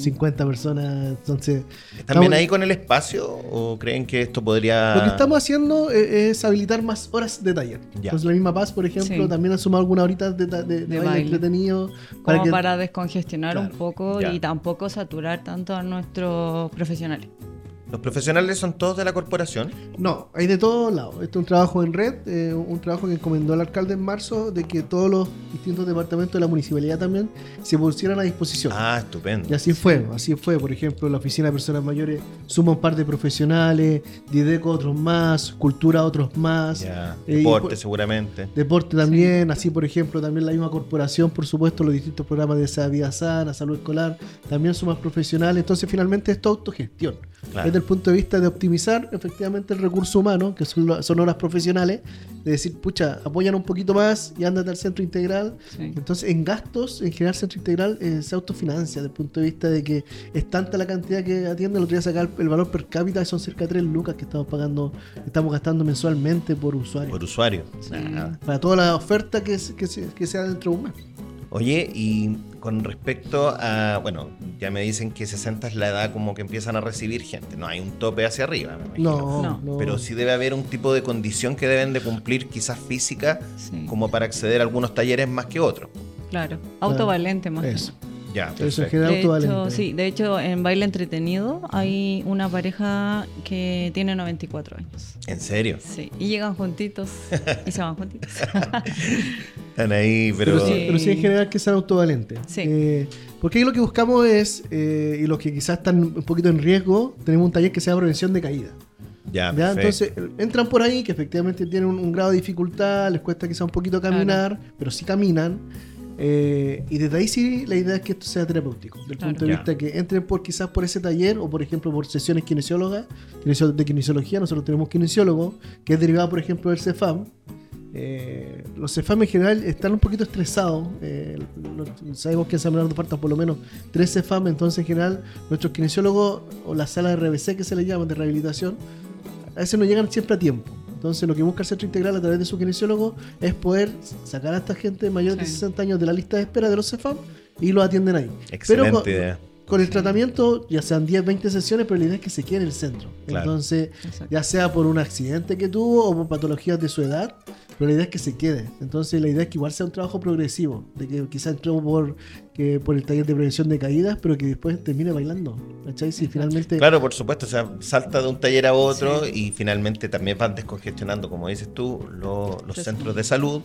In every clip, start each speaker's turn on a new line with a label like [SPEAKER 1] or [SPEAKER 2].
[SPEAKER 1] 50 personas. Entonces,
[SPEAKER 2] ¿Están bien ahí con el espacio o creen que esto podría...?
[SPEAKER 1] lo que estamos haciendo es habilitar más horas de taller.
[SPEAKER 2] Ya.
[SPEAKER 1] Entonces la misma Paz, por ejemplo,
[SPEAKER 3] Sí.
[SPEAKER 1] también ha sumado algunas horitas de baile entretenido.
[SPEAKER 3] Como
[SPEAKER 1] que-
[SPEAKER 3] para descongestionar
[SPEAKER 1] Claro,
[SPEAKER 3] un poco
[SPEAKER 2] ya.
[SPEAKER 3] y tampoco saturar tanto a nuestros profesionales.
[SPEAKER 2] ¿Los profesionales son todos de la corporación?
[SPEAKER 1] No, hay de todos lados. Este es un trabajo en red, un trabajo que encomendó el alcalde en marzo, de que todos los distintos departamentos de la municipalidad también se pusieran a disposición.
[SPEAKER 2] Ah, estupendo.
[SPEAKER 1] Y así fue. Por ejemplo, la Oficina de Personas Mayores suma un par de profesionales, Dideco otros más, Cultura otros más.
[SPEAKER 2] Ya,
[SPEAKER 1] y
[SPEAKER 2] deporte seguramente.
[SPEAKER 1] Deporte también, así por ejemplo, también la misma corporación, por supuesto, los distintos programas de esa vida sana, salud escolar, también son más profesionales. Entonces, finalmente, esto es autogestión.
[SPEAKER 2] Claro.
[SPEAKER 1] Desde el punto de vista de optimizar efectivamente el recurso humano, que son horas profesionales, de decir, pucha, apoyan un poquito más y ándate al centro integral.
[SPEAKER 3] Sí.
[SPEAKER 1] Entonces, en gastos, en general, centro integral se autofinancia, desde el punto de vista de que es tanta la cantidad que atiende. El otro día sacar el valor per cápita, son cerca de 3 lucas que estamos gastando mensualmente por usuario.
[SPEAKER 2] Por usuario.
[SPEAKER 3] Sí.
[SPEAKER 2] Ah.
[SPEAKER 1] Para toda la oferta que sea dentro de un mes.
[SPEAKER 2] Oye, y con respecto a, bueno, ya me dicen que 60 es la edad como que empiezan a recibir gente. No hay un tope hacia arriba, me imagino.
[SPEAKER 1] No.
[SPEAKER 2] Pero sí debe haber un tipo de condición que deben de cumplir, quizás física,
[SPEAKER 3] Sí.
[SPEAKER 2] como para acceder a algunos talleres más que otros.
[SPEAKER 3] Claro, autovalente más.
[SPEAKER 1] Eso.
[SPEAKER 2] Ya,
[SPEAKER 1] Eso en
[SPEAKER 2] perfecto.
[SPEAKER 1] general
[SPEAKER 3] De hecho,
[SPEAKER 1] autovalente.
[SPEAKER 3] sí, de hecho, en Baile Entretenido hay una pareja que tiene 94 años.
[SPEAKER 2] ¿En serio?
[SPEAKER 3] Sí, y llegan juntitos y se van juntitos.
[SPEAKER 2] Están ahí, pero...
[SPEAKER 1] Pero sí en general que sean autovalentes.
[SPEAKER 3] Sí.
[SPEAKER 1] Porque ahí lo que buscamos es, y los que quizás están un poquito en riesgo, tenemos un taller que se llama prevención de caída.
[SPEAKER 2] Ya,
[SPEAKER 1] ¿Ya?
[SPEAKER 2] perfecto.
[SPEAKER 1] Entonces entran por ahí que efectivamente tienen un grado de dificultad, les cuesta quizás un poquito caminar, pero sí caminan. Y desde ahí sí la idea es que esto sea terapéutico, del
[SPEAKER 3] Claro.
[SPEAKER 1] punto de
[SPEAKER 2] Ya.
[SPEAKER 1] vista que entren quizás por ese taller o por ejemplo por sesiones de kinesiología. Nosotros tenemos kinesiólogo que es derivado por ejemplo del CEFAM. Los CEFAM en general están un poquito estresados. Sabemos que en San Bernardo faltan por lo menos 3 CEFAM, entonces en general nuestros kinesiólogos o la sala de RBC que se le llama de rehabilitación a veces no llegan siempre a tiempo. Entonces lo que busca el Centro Integral a través de su kinesiólogo es poder sacar a esta gente mayor de
[SPEAKER 3] Sí.
[SPEAKER 1] 60 años de la lista de espera de los CEFAM y los atienden ahí.
[SPEAKER 2] Excelente
[SPEAKER 1] Pero
[SPEAKER 2] idea.
[SPEAKER 1] con el tratamiento, ya sean 10, 20 sesiones, pero la idea es que se quede en el centro.
[SPEAKER 2] Claro.
[SPEAKER 1] Entonces,
[SPEAKER 3] Exacto.
[SPEAKER 1] ya sea por un accidente que tuvo o por patologías de su edad, pero la idea es que se quede. Entonces, la idea es que igual sea un trabajo progresivo, de que quizás entró por el taller de prevención de caídas, pero que después termine bailando. ¿Cachai? Si finalmente...
[SPEAKER 2] Claro, por supuesto, o sea, salta de un taller a otro y finalmente también van descongestionando, como dices tú, los
[SPEAKER 3] Sí.
[SPEAKER 2] centros de salud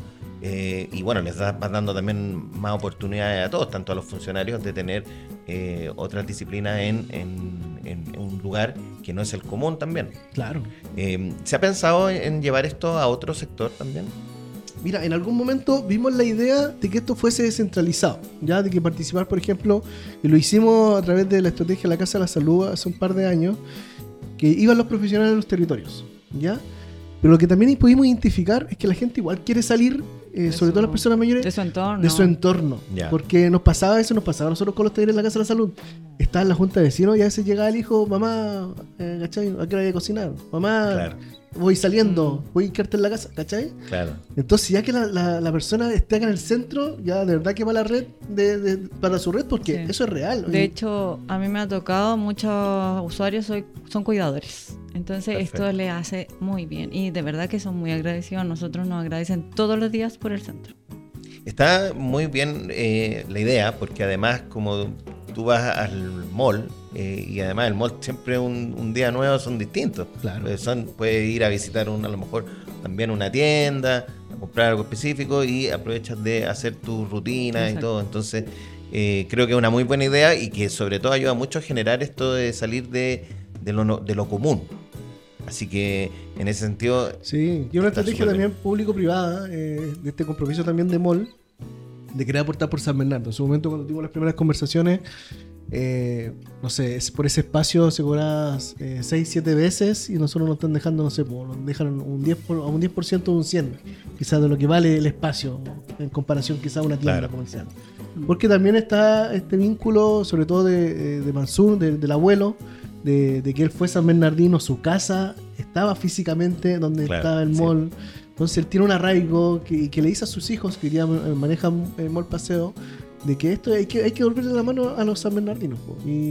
[SPEAKER 2] y bueno, les vas dando también más oportunidades a todos, tanto a los funcionarios de tener otras disciplinas en un lugar que no es el común también.
[SPEAKER 1] Claro.
[SPEAKER 2] ¿Se ha pensado en llevar esto a otro sector también?
[SPEAKER 1] Mira, en algún momento vimos la idea de que esto fuese descentralizado, ya de que participar, por ejemplo, y lo hicimos a través de la estrategia de la Casa de la Salud hace un par de años, que iban los profesionales de los territorios, ¿ya? Pero lo que también pudimos identificar es que la gente igual quiere salir, sobre todo las personas mayores,
[SPEAKER 3] De su entorno.
[SPEAKER 1] de su entorno.
[SPEAKER 2] Ya.
[SPEAKER 1] Porque nos pasaba a nosotros con los talleres de la Casa de la Salud. Estaba en la junta de vecinos y a veces llegaba el hijo, mamá, ¿cachai? ¿A qué hora voy a cocinar? Mamá,
[SPEAKER 2] Claro.
[SPEAKER 1] voy saliendo, voy a quedarte en la casa, ¿cachai?
[SPEAKER 2] Claro.
[SPEAKER 1] Entonces, ya que la persona esté acá en el centro, ya de verdad que va la red para su red, porque
[SPEAKER 3] Sí.
[SPEAKER 1] eso es real.
[SPEAKER 3] De hecho, a mí me ha tocado, muchos usuarios son cuidadores. Entonces,
[SPEAKER 2] Perfecto.
[SPEAKER 3] esto le hace muy bien. Y de verdad que son muy agradecidos. Nosotros nos agradecen todos los días por el centro.
[SPEAKER 2] Está muy bien la idea, porque además como tú vas al mall, y además el mall siempre un día nuevo son distintos.
[SPEAKER 1] Claro.
[SPEAKER 2] Puedes ir a visitar a lo mejor también una tienda, a comprar algo específico y aprovechas de hacer tu rutina y
[SPEAKER 3] Exacto.
[SPEAKER 2] todo. Entonces creo que es una muy buena idea y que sobre todo ayuda mucho a generar esto de salir de lo común. Así que en ese sentido...
[SPEAKER 1] Sí, y una
[SPEAKER 2] Está
[SPEAKER 1] estrategia
[SPEAKER 2] súper
[SPEAKER 1] también público-privada, de este compromiso también de MOL, de querer aportar por San Bernardo. En su momento, cuando tuvimos las primeras conversaciones, no sé, por ese espacio se cobraba 6-7 veces y nosotros nos están dejando, no sé, nos dejan a un 10% o un 100%, quizás de lo que vale el espacio en comparación quizás a una tienda
[SPEAKER 2] Claro.
[SPEAKER 1] comercial. Porque también está este vínculo, sobre todo de Mansur, del abuelo, de que él fue San Bernardino, su casa estaba físicamente donde
[SPEAKER 2] Claro,
[SPEAKER 1] estaba el
[SPEAKER 2] sí.
[SPEAKER 1] mall. Entonces él tiene un arraigo que le dice a sus hijos que hoy día manejan el mall paseo, de que esto hay que volverle la mano a los San Bernardinos. Po. Y